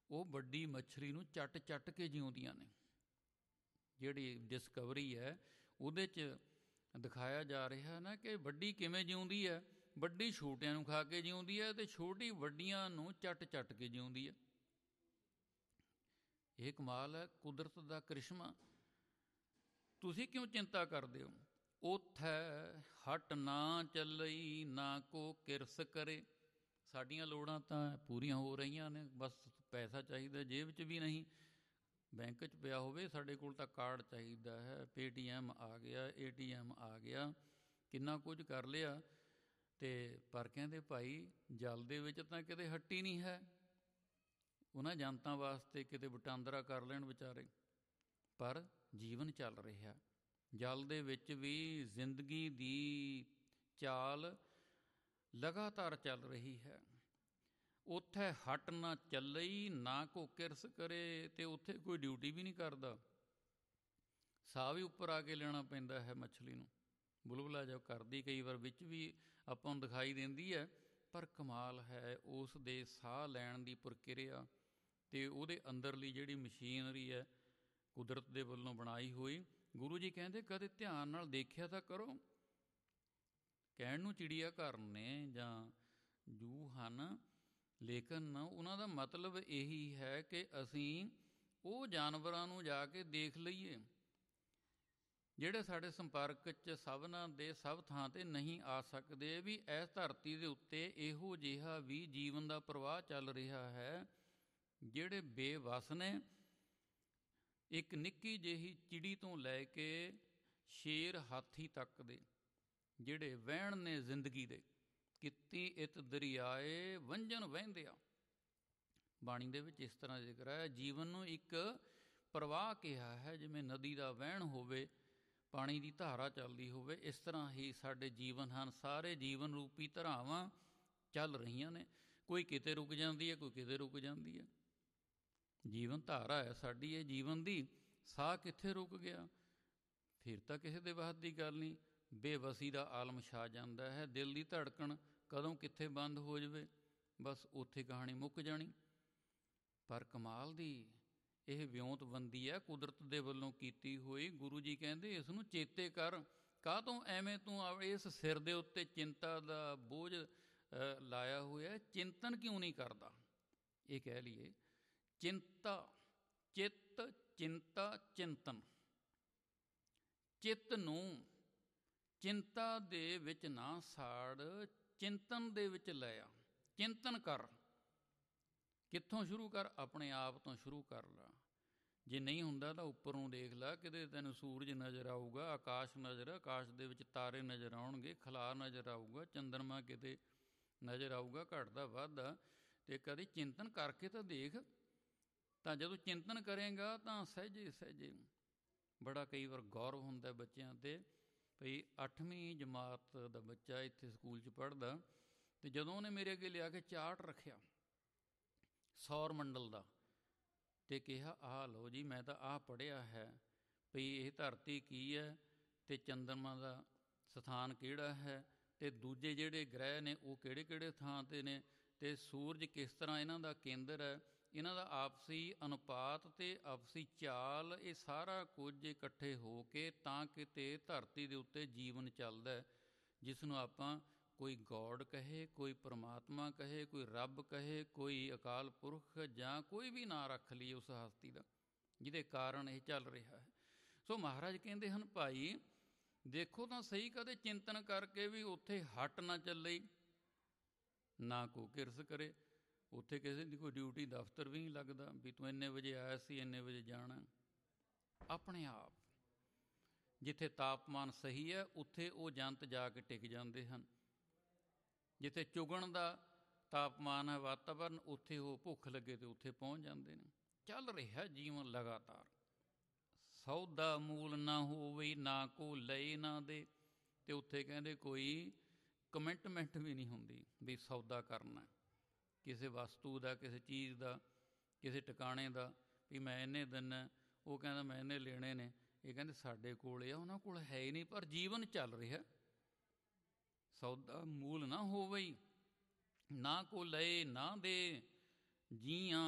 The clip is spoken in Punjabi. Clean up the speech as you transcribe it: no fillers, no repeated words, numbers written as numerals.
ਉਹ ਵੱਡੀ ਮੱਛਲੀ ਨੂੰ ਚੱਟ ਚੱਟ ਕੇ ਜਿਉਂਦੀਆਂ ਨੇ। ਜਿਹੜੀ ਡਿਸਕਵਰੀ ਹੈ ਉਹਦੇ 'ਚ ਦਿਖਾਇਆ ਜਾ ਰਿਹਾ ਨਾ ਕਿ ਵੱਡੀ ਕਿਵੇਂ ਜਿਉਂਦੀ ਹੈ। ਵੱਡੀ ਛੋਟਿਆਂ ਨੂੰ ਖਾ ਕੇ ਜਿਉਂਦੀ ਹੈ ਅਤੇ ਛੋਟੀ ਵੱਡੀਆਂ ਨੂੰ ਚੱਟ ਚੱਟ ਕੇ ਜਿਉਂਦੀ ਹੈ। ਇਹ ਕਮਾਲ ਹੈ, ਕੁਦਰਤ ਦਾ ਕ੍ਰਿਸ਼ਮਾ। ਤੁਸੀਂ ਕਿਉਂ ਚਿੰਤਾ ਕਰਦੇ ਹੋ? ਓਥੈ ਹਟ ਨਾ ਚੱਲਈ, ਨਾ ਕੋ ਕਿਰਸ ਕਰੇ। ਸਾਡੀਆਂ ਲੋੜਾਂ ਤਾਂ ਪੂਰੀਆਂ ਹੋ ਰਹੀਆਂ ਨੇ, ਬਸ ਪੈਸਾ ਚਾਹੀਦਾ, ਜੇਬ 'ਚ ਵੀ ਨਹੀਂ, ਬੈਂਕ 'ਚ ਪਿਆ ਹੋਵੇ। ਸਾਡੇ ਕੋਲ ਤਾਂ ਕਾਰਡ ਚਾਹੀਦਾ ਹੈ, ਪੇਟੀਐਮ ਆ ਗਿਆ, ATM ਆ ਗਿਆ, ਕਿੰਨਾ ਕੁਝ ਕਰ ਲਿਆ। ਅਤੇ ਪਰ ਕਹਿੰਦੇ ਭਾਈ ਜਲ ਦੇ ਵਿੱਚ ਤਾਂ ਕਿਤੇ ਹੱਟੀ ਨਹੀਂ ਹੈ। ਉਹਨਾਂ ਜਨਤਾ ਵਾਸਤੇ ਕਿਤੇ ਵਟਾਂਦਰਾ ਕਰ ਲੈਣ ਵਿਚਾਰੇ, ਪਰ ਜੀਵਨ ਚੱਲ ਰਿਹਾ। ਜਲ ਦੇ ਵਿੱਚ ਵੀ ਜ਼ਿੰਦਗੀ ਦੀ ਚਾਲ ਲਗਾਤਾਰ ਚੱਲ ਰਹੀ ਹੈ। ਉੱਥੇ ਹਟ ਨਾ ਚੱਲਈ, ਨਾ ਕੋ ਕਿਰਸ ਕਰੇ। ਅਤੇ ਉੱਥੇ ਕੋਈ ਡਿਊਟੀ ਵੀ ਨਹੀਂ ਕਰਦਾ। ਸਾਹ ਵੀ ਉੱਪਰ ਆ ਕੇ ਲੈਣਾ ਪੈਂਦਾ ਹੈ ਮੱਛਲੀ ਨੂੰ। ਬੁਲਬੁਲਾ ਜੋ ਕਰਦੀ ਕਈ ਵਾਰ ਵਿੱਚ ਵੀ ਆਪਾਂ ਨੂੰ ਦਿਖਾਈ ਦਿੰਦੀ ਹੈ, ਪਰ ਕਮਾਲ ਹੈ ਉਸ ਦੇ ਸਾਹ ਲੈਣ ਦੀ ਪ੍ਰਕਿਰਿਆ ਅਤੇ ਉਹਦੇ ਅੰਦਰਲੀ ਜਿਹੜੀ ਮਸ਼ੀਨਰੀ ਹੈ ਕੁਦਰਤ ਦੇ ਵੱਲੋਂ ਬਣਾਈ ਹੋਈ। ਗੁਰੂ ਜੀ ਕਹਿੰਦੇ ਕਦੇ ਧਿਆਨ ਨਾਲ ਦੇਖਿਆ ਤਾਂ ਕਰੋ। ਕਹਿਣ ਨੂੰ ਚਿੜੀਆ ਘਰ ਨੇ ਜਾਂ ਜੂ ਹਨ, ਲੇਕਿਨ ਉਹਨਾਂ ਦਾ ਮਤਲਬ ਇਹੀ ਹੈ ਕਿ ਅਸੀਂ ਉਹ ਜਾਨਵਰਾਂ ਨੂੰ ਜਾ ਕੇ ਦੇਖ ਲਈਏ ਜਿਹੜੇ ਸਾਡੇ ਸੰਪਰਕ 'ਚ ਸਭਨਾਂ ਦੇ ਸਭ ਥਾਂ 'ਤੇ ਨਹੀਂ ਆ ਸਕਦੇ। ਵੀ ਇਸ ਧਰਤੀ ਦੇ ਉੱਤੇ ਇਹੋ ਜਿਹਾ ਵੀ ਜੀਵਨ ਦਾ ਪ੍ਰਵਾਹ ਚੱਲ ਰਿਹਾ ਹੈ। ਜਿਹੜੇ ਬੇਵੱਸ ਨੇ, ਇੱਕ ਨਿੱਕੀ ਜਿਹੀ ਚਿੜੀ ਤੋਂ ਲੈ ਕੇ ਸ਼ੇਰ ਹਾਥੀ ਤੱਕ ਦੇ ਜਿਹੜੇ ਵਹਿਣ ਨੇ ਜ਼ਿੰਦਗੀ ਦੇ। ਕੀਤੀ ਇਤ ਦਰਿਆਏ ਵੰਝਨ ਵਹਿੰਦਿਆ, ਬਾਣੀ ਦੇ ਵਿੱਚ ਇਸ ਤਰ੍ਹਾਂ ਜ਼ਿਕਰ ਹੈ। ਜੀਵਨ ਨੂੰ ਇੱਕ ਪ੍ਰਵਾਹ ਕਿਹਾ ਹੈ, ਜਿਵੇਂ ਨਦੀ ਦਾ ਵਹਿਣ ਹੋਵੇ, ਪਾਣੀ ਦੀ ਧਾਰਾ ਚੱਲਦੀ ਹੋਵੇ, ਇਸ ਤਰ੍ਹਾਂ ਹੀ ਸਾਡੇ ਜੀਵਨ ਹਨ। ਸਾਰੇ ਜੀਵਨ ਰੂਪੀ ਧਾਰਾਵਾਂ ਚੱਲ ਰਹੀਆਂ ਨੇ, ਕੋਈ ਕਿਤੇ ਰੁਕ ਜਾਂਦੀ ਹੈ, ਕੋਈ ਕਿਤੇ ਰੁਕ ਜਾਂਦੀ ਹੈ। ਜੀਵਨ ਧਾਰਾ ਹੈ ਸਾਡੀ ਇਹ ਜੀਵਨ ਦੀ। ਸਾਹ ਕਿੱਥੇ ਰੁਕ ਗਿਆ ਫਿਰ ਤਾਂ ਕਿਸੇ ਦੇ ਵੱਸ ਦੀ ਗੱਲ ਨਹੀਂ। ਬੇਵਸੀ ਦਾ ਆਲਮ ਛਾ ਜਾਂਦਾ ਹੈ। ਦਿਲ ਦੀ ਧੜਕਣ ਕਦੋਂ ਕਿੱਥੇ ਬੰਦ ਹੋ ਜਾਵੇ, ਬਸ ਉੱਥੇ ਕਹਾਣੀ ਮੁੱਕ ਜਾਣੀ। ਪਰ ਕਮਾਲ ਦੀ ਇਹ ਵਿਉਂਤਬੰਦੀ ਹੈ ਕੁਦਰਤ ਦੇ ਵੱਲੋਂ ਕੀਤੀ ਹੋਈ। ਗੁਰੂ ਜੀ ਕਹਿੰਦੇ ਇਸ ਨੂੰ ਚੇਤੇ ਕਰ। ਕਾਹਤੋਂ ਐਵੇਂ ਤੂੰ ਇਸ ਸਿਰ ਦੇ ਉੱਤੇ ਚਿੰਤਾ ਦਾ ਬੋਝ ਲਾਇਆ ਹੋਇਆ, ਚਿੰਤਨ ਕਿਉਂ ਨਹੀਂ ਕਰਦਾ? ਇਹ ਕਹਿ ਲਈਏ ਚਿੰਤਾ, ਚਿੱਤ, ਚਿੰਤਾ, ਚਿੰਤਨ। ਚਿੱਤ ਨੂੰ ਚਿੰਤਾ ਦੇ ਵਿੱਚ ਨਾ ਸਾੜ, ਚਿੰਤਨ ਦੇ ਵਿੱਚ ਲੈ ਆ। ਚਿੰਤਨ ਕਰ। ਕਿੱਥੋਂ ਸ਼ੁਰੂ ਕਰ? ਆਪਣੇ ਆਪ ਤੋਂ ਸ਼ੁਰੂ ਕਰ ਲਾ। ਜੇ ਨਹੀਂ ਹੁੰਦਾ ਤਾਂ ਉੱਪਰ ਨੂੰ ਦੇਖ ਲਾ, ਕਿਤੇ ਤੈਨੂੰ ਸੂਰਜ ਨਜ਼ਰ ਆਊਗਾ, ਆਕਾਸ਼ ਆਕਾਸ਼ ਦੇ ਵਿੱਚ ਤਾਰੇ ਨਜ਼ਰ ਆਉਣਗੇ, ਖਲਾ ਨਜ਼ਰ ਆਊਗਾ, ਚੰਦਰਮਾ ਕਿਤੇ ਨਜ਼ਰ ਆਊਗਾ ਘਟਦਾ ਵੱਧਦਾ। ਅਤੇ ਕਦੇ ਚਿੰਤਨ ਕਰਕੇ ਤਾਂ ਦੇਖ। ਤਾਂ ਜਦੋਂ ਚਿੰਤਨ ਕਰੇਗਾ ਤਾਂ ਸਹਿਜੇ ਸਹਿਜੇ ਬੜਾ ਕਈ ਵਾਰ ਗੌਰਵ ਹੁੰਦਾ ਬੱਚਿਆਂ 'ਤੇ। ਭਈ 8ਵੀਂ ਜਮਾਤ ਦਾ ਬੱਚਾ ਇੱਥੇ ਸਕੂਲ 'ਚ ਪੜ੍ਹਦਾ, ਅਤੇ ਜਦੋਂ ਉਹਨੇ ਮੇਰੇ ਅੱਗੇ ਲਿਆ ਕੇ ਚਾਰਟ ਰੱਖਿਆ ਸੌਰ ਮੰਡਲ ਦਾ, ਅਤੇ ਕਿਹਾ ਆਹ ਲਓ ਜੀ ਮੈਂ ਤਾਂ ਆਹ ਪੜ੍ਹਿਆ ਹੈ ਭਈ ਇਹ ਧਰਤੀ ਕੀ ਹੈ ਅਤੇ ਚੰਦਰਮਾ ਦਾ ਸਥਾਨ ਕਿਹੜਾ ਹੈ, ਅਤੇ ਦੂਜੇ ਜਿਹੜੇ ਗ੍ਰਹਿ ਨੇ ਉਹ ਕਿਹੜੇ ਕਿਹੜੇ ਥਾਂ 'ਤੇ ਨੇ, ਅਤੇ ਸੂਰਜ ਕਿਸ ਤਰ੍ਹਾਂ ਇਹਨਾਂ ਦਾ ਕੇਂਦਰ ਹੈ, ਇਹਨਾਂ ਦਾ ਆਪਸੀ ਅਨੁਪਾਤ ਅਤੇ ਆਪਸੀ ਚਾਲ, ਇਹ ਸਾਰਾ ਕੁਝ ਇਕੱਠੇ ਹੋ ਕੇ ਤਾਂ ਕਿਤੇ ਧਰਤੀ ਦੇ ਉੱਤੇ ਜੀਵਨ ਚੱਲਦਾ, ਜਿਸ ਨੂੰ ਆਪਾਂ ਕੋਈ ਗੋਡ ਕਹੇ, ਕੋਈ ਪਰਮਾਤਮਾ ਕਹੇ, ਕੋਈ ਰੱਬ ਕਹੇ, ਕੋਈ ਅਕਾਲ ਪੁਰਖ, ਜਾਂ ਕੋਈ ਵੀ ਨਾਂ ਰੱਖ ਲਈਏ ਉਸ ਹਸਤੀ ਦਾ ਜਿਹਦੇ ਕਾਰਨ ਇਹ ਚੱਲ ਰਿਹਾ ਹੈ। ਸੋ ਮਹਾਰਾਜ ਕਹਿੰਦੇ ਹਨ ਭਾਈ ਦੇਖੋ ਤਾਂ ਸਹੀ, ਕਦੇ ਚਿੰਤਨ ਕਰਕੇ ਵੀ ਉੱਥੇ ਹਟ ਨਾ ਚੱਲੇ, ਨਾ ਕੋ ਕਿਰਸ ਕਰੇ। ਉੱਥੇ ਕਿਸੇ ਦੀ ਕੋਈ ਡਿਊਟੀ ਦਫ਼ਤਰ ਵੀ ਨਹੀਂ ਲੱਗਦਾ ਵੀ ਤੂੰ ਇੰਨੇ ਵਜੇ ਆਇਆ ਸੀ, ਇੰਨੇ ਵਜੇ ਜਾਣਾ। ਆਪਣੇ ਆਪ ਜਿੱਥੇ ਤਾਪਮਾਨ ਸਹੀ ਹੈ ਉੱਥੇ ਉਹ ਜੰਤ ਜਾ ਕੇ ਟਿਕ ਜਾਂਦੇ ਹਨ। ਜਿੱਥੇ ਚੁਗਣ ਦਾ ਤਾਪਮਾਨ ਹੈ ਵਾਤਾਵਰਨ, ਉੱਥੇ ਉਹ ਭੁੱਖ ਲੱਗੇ ਤੇ ਉੱਥੇ ਪਹੁੰਚ ਜਾਂਦੇ ਨੇ। ਚੱਲ ਰਿਹਾ ਜੀਵਨ ਲਗਾਤਾਰ। ਸੌਦਾ ਮੂਲ ਨਾ ਹੋਵੇ, ਨਾ ਕੋ ਲਏ ਨਾ ਦੇ। ਅਤੇ ਉੱਥੇ ਕਹਿੰਦੇ ਕੋਈ ਕਮਿਟਮੈਂਟ ਵੀ ਨਹੀਂ ਹੁੰਦੀ ਵੀ ਸੌਦਾ ਕਰਨਾ ਕਿਸੇ ਵਸਤੂ ਦਾ, ਕਿਸੇ ਚੀਜ਼ ਦਾ, ਕਿਸੇ ਟਿਕਾਣੇ ਦਾ, ਵੀ ਮੈਂ ਇੰਨੇ ਦਿਨ, ਉਹ ਕਹਿੰਦਾ ਮੈਂ ਇੰਨੇ ਲੈਣੇ ਨੇ, ਇਹ ਕਹਿੰਦੇ ਸਾਡੇ ਕੋਲ ਆ, ਉਹਨਾਂ ਕੋਲ ਹੈ ਹੀ ਨਹੀਂ, ਪਰ ਜੀਵਨ ਚੱਲ ਰਿਹਾ। ਸੌਦਾ ਮੂਲ ਨਾ ਹੋਵੇ, ਨਾ ਕੋ ਲਏ ਨਾ ਦੇ, ਜੀਆਂ